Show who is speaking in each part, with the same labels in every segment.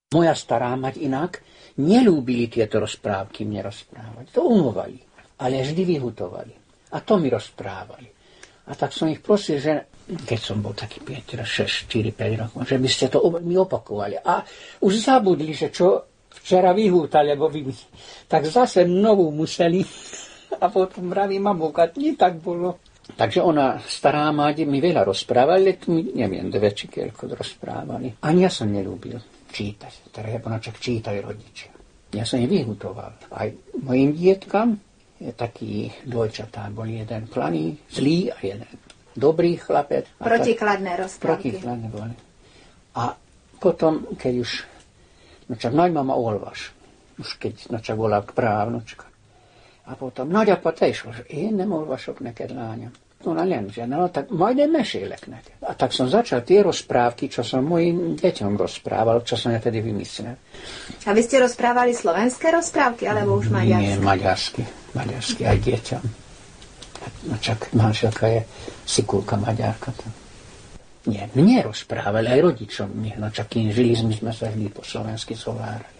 Speaker 1: Moja stará mať inak nelúbili tieto rozprávky mne rozprávať. To umovali, ale vždy vyhutovali. A to mi rozprávali. A tak som ich prosil, že keď som bol taký 5, 6, 4, 5 rokov, že by ste to mi opakovali. A už zabudli, že čo včera vyhútali, tak zase novú museli. A potom vraví mamovka, nie tak bolo. Takže ona, stará mať, mi veľa rozprávali, ale tu mi, neviem, 2 či koľko rozprávali. Ani ja som nelúbil čítať. Teda Japonáčak čítajú rodičia. Ja som ich vyhutoval. Aj mojim dietkam, takí dvojčatá, boli jeden planý, zlý a jeden dobrý chlapec.
Speaker 2: Protikladné rozprávky.
Speaker 1: Protikladné boli. A potom, keď už, nočak, mama olvaš, už keď nočak bola právnočka. A potom, nagyja pa te is, én nem olvasok neked, lányom. No lenže, no tak majd én mesélek neked. A tak som začal tie rozprávky, čo som mojim deťom rozprával, čo som ja tedy vymyslel.
Speaker 2: A vy ste rozprávali slovenské rozprávky, alebo už maďarské?
Speaker 1: Nie, maďarsky aj deťom. No čak, manželka je Sikulka Maďarka. Nie, mne rozprávali aj rodičom. No čak, kým žili, my sme sa vždy po slovensky zhovárali.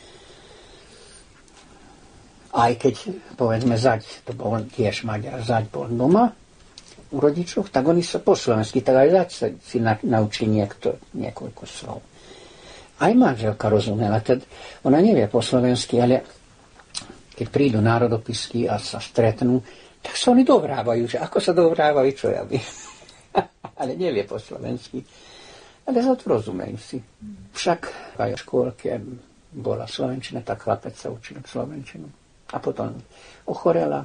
Speaker 1: Aj keď, povedzme, Zaď, to bol tiež Maďar, Zaď bol doma u rodičov, tak oni sa po slovensky, tak aj Zaď sa si naučili niekoľko slov. Aj manželka rozumela, teda ona nevie po slovensky, ale keď prídu národopisky a sa stretnú, tak sa oni dovrávajú, že ako sa dovrávajú, čo ja viem. Ale nevie po slovensky. Ale za to rozumejú si. Však aj v škôlke bola slovenčina, tak chlapec sa učil slovenčinu. A potom ochorela,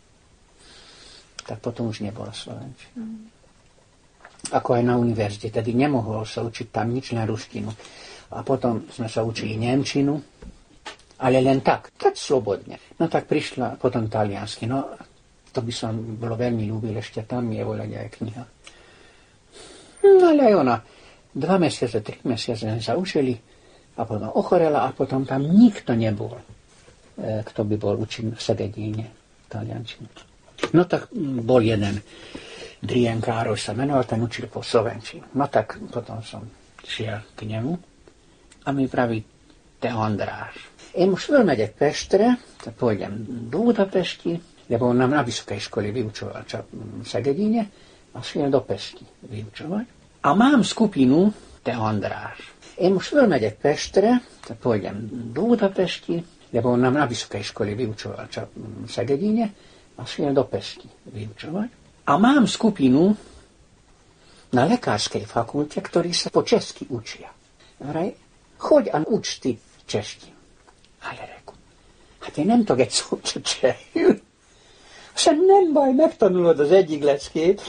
Speaker 1: tak potom už nebola slovenčina. Ako aj na univerzite, tedy nemohol sa učiť tam nič na ruštinu. A potom sme sa učili nemčinu, ale len tak slobodne. No tak prišla potom taliansky, no to by som bolo veľmi ľúbil, ešte tam je voľať aj kniha. No ale aj ona, 2 mesiace, 3 mesiace sa učili a potom ochorela a potom tam nikto nebol, kto by bol učiť v Segedíne taliančinu. No tak bol jeden Drienkároš sa menoval, ten učil po slovenčinu. No tak potom som šiel k nemu a mi praví, te András. Én most fölmegyek Pestre, tehát pôjdem do Budapesti, lebo on nám na vysokej škole vyučoval v Szegedíne, a šiel do Pesti vyučovať. A mám skupinu te András. Én most fölmegyek Pestre, tehát pôjdem do Budapesti, lebo on nám na vysokej škole vyučoval v Szegedíne, a šiel do Pesti vyučovať. A mám skupinu na lekárskej fakulte, ktorí sa po česky učia. Choď a uč ty češtinu. Ale reku, hát én nem tudok egy szót se csehül. Aztán nem baj, megtanulod az egyik leckét.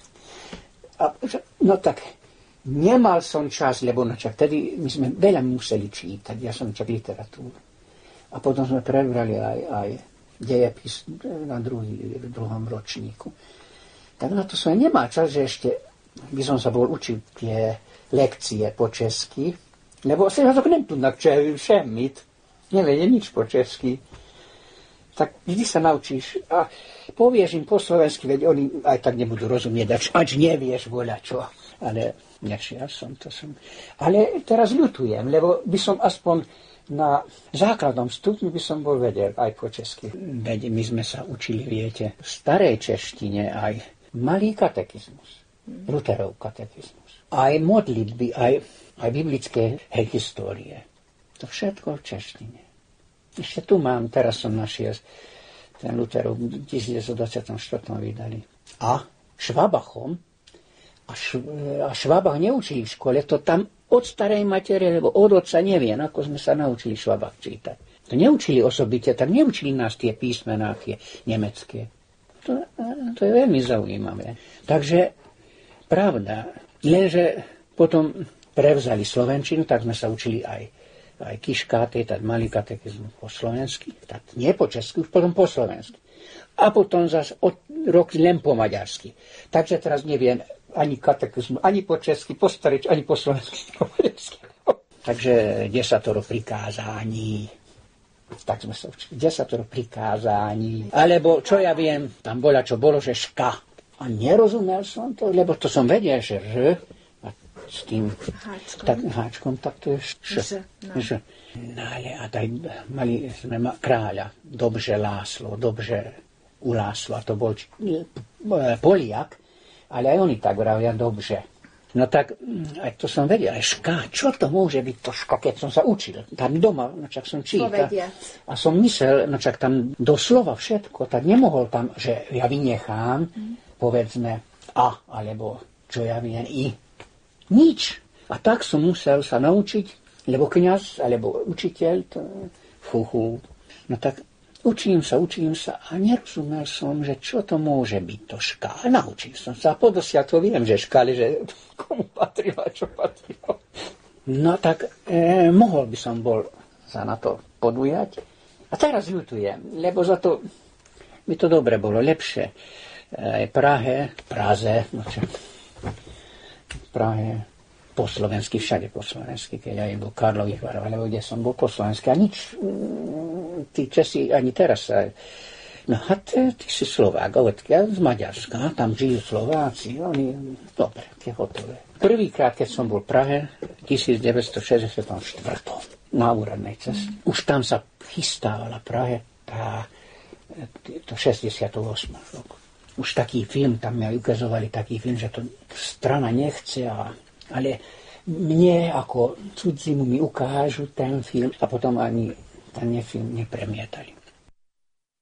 Speaker 1: No tak, nemal som čas, lebo no čak tedy my sme veľa museli čítať, ja som čak literatúru. A potom sme prebrali aj dejepis na druhom ročníku. Tak na to som nemal čas, že ešte by som sa bol učiť tie lekcie po česky, lebo sa nem tudnak csehül semmit. Nevedie nič po česky. Tak vždy sa naučíš a povieš im po slovensky, veď oni aj tak nebudú rozumieť, ač nevieš voľačo. Ale nešiel som, to som. Ale teraz ľutujem, lebo by som aspoň na základnom stupni by som bol vedel aj po česky. Veď my sme sa učili, viete, v starej češtine aj malý katekizmus, Lutherov katekizmus, aj modlitby, aj biblické histórie. To všetko v češtine. Ešte tu mám, teraz som našiel ten Lutherov v 1924 vydali. A Švabachom, a Švabach neučili v škole, to tam od starej matere, lebo od otca neviem, ako sme sa naučili Švabach čítať. To neučili osobite, tak neučili nás tie písmená, tie nemecké. To je veľmi zaujímavé. Takže pravda, lenže potom prevzali slovenčinu, tak sme sa učili aj kiškáty, tak malý katekizmus po slovensky, tak nie po česky, už potom po slovensky. A potom zase rok len po maďarsky. Takže teraz neviem ani katekizmus, ani po česky, po stareč, ani po slovensky, po maďarsky. Takže 10 prikázání. Tak sme sa učili. 10 prikázání. Alebo, čo ja viem, tam bola, čo bolo, že ška. A nerozumel som to, lebo to som vedel, že s tým háčkom, tak to je Ž. No ale a taj mali sme kráľa, Dobře Láslo, Dobře u Láslo, a to bol Poliak, ale aj oni tak vravia Dobře. No tak, aj to som vedel, ška, čo to môže byť to ška, keď som sa učil. Tam doma, no čak som čítal. A som myslel, no čak tam doslova všetko, tak nemohol tam, že ja vynechám, povedzme, A, alebo čo ja viem, I. Nič. A tak som musel sa naučiť, lebo kňaz, alebo učiteľ, to, no tak učím sa a nerozumel som, že čo to môže byť to ška. Naučil som sa a podosia to viem, že škále, že komu patrilo a čo patrilo. No tak mohol by som bol sa na to podujať. A teraz ľutujem, lebo za to by to dobre bolo, lepšie. Praze, no čo, Prahe, po slovensky, všade po slovensky, keď aj bol Karlových Varov, alebo kde som bol po slovensky. A nič, tí Česi ani teraz sa... No a ty si Slovák, odkiaľ z Maďarska, tam žijú Slováci, oni, dobre, tie hotové. Prvýkrát, keď som bol v Prahe, 1964, na úradnej ceste, už tam sa chystávala Prahe, to 68. roku. Už taký film, tam mi ukazovali taký film, že to strana nechce, ale mne ako cudzimu mi ukážu ten film a potom ani ten film nepremietali.